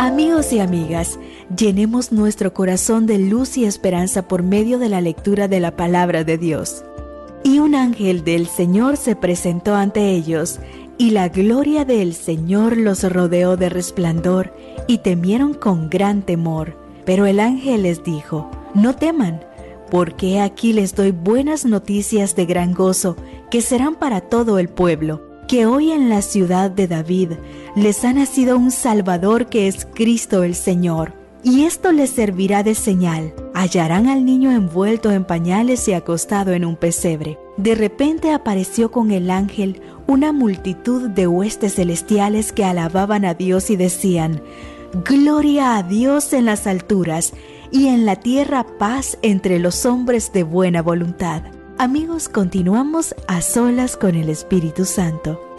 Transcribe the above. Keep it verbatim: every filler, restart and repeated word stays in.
Amigos y amigas, llenemos nuestro corazón de luz y esperanza por medio de la lectura de la palabra de Dios. Y un ángel del Señor se presentó ante ellos, y la gloria del Señor los rodeó de resplandor, y temieron con gran temor. Pero el ángel les dijo: no teman, porque aquí les doy buenas noticias de gran gozo, que serán para todo el pueblo. Que hoy en la ciudad de David les ha nacido un Salvador, que es Cristo el Señor. Y esto les servirá de señal: hallarán al niño envuelto en pañales y acostado en un pesebre. De repente apareció con el ángel una multitud de huestes celestiales que alababan a Dios y decían: Gloria a Dios en las alturas, y en la tierra paz entre los hombres de buena voluntad. Amigos, continuamos a solas con el Espíritu Santo.